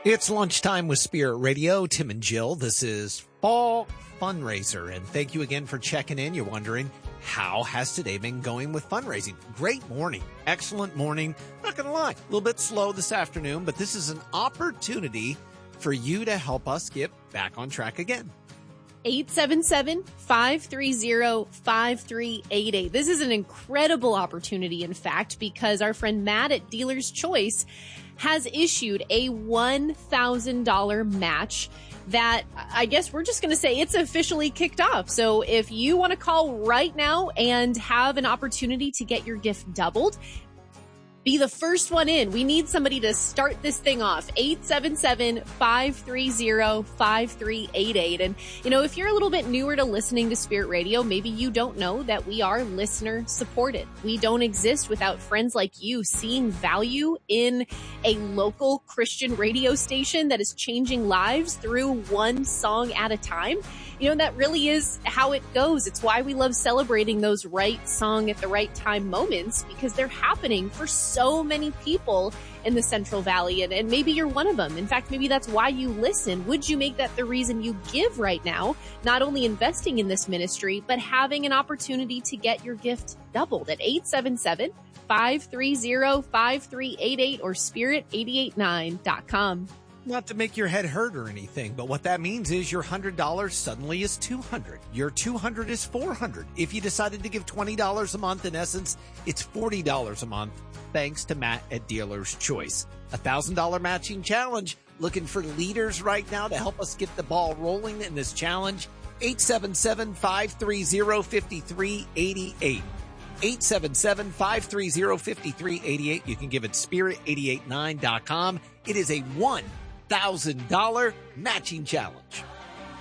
It's lunchtime with Spirit Radio. Tim and Jill. This is Fall Fundraiser. And thank you again for checking in. You're wondering, how has today been going with fundraising? Great morning. Excellent morning. Not going to lie, a little bit slow this afternoon, but this is an opportunity for you to help us get back on track again. 877-530-5388. This is an incredible opportunity, in fact, because our friend Matt at Dealer's Choice has issued a $1,000 match that I guess we're just going to say it's officially kicked off. So if you want to call right now and have an opportunity to get your gift doubled, be the first one in. We need somebody to start this thing off. 877-530-5388. And, you know, if you're a little bit newer to listening to Spirit Radio, maybe you don't know that we are listener supported. We don't exist without friends like you seeing value in a local Christian radio station that is changing lives through one song at a time. You know, that really is how it goes. It's why we love celebrating those right song at the right time moments, because they're happening for so many people in the Central Valley, and maybe you're one of them. In fact, maybe that's why you listen. Would you make that the reason you give right now? Not only investing in this ministry, but having an opportunity to get your gift doubled at 877-530-5388 or spirit889.com. Not to make your head hurt or anything, but what that means is your $100 suddenly is $200. Your $200 is $400. If you decided to give $20 a month, in essence, it's $40 a month, thanks to Matt at Dealer's Choice. $1,000 matching challenge. Looking for leaders right now to help us get the ball rolling in this challenge. 877-530-5388. 877-530-5388. You can give it spirit889.com. It is a $1,000 matching challenge.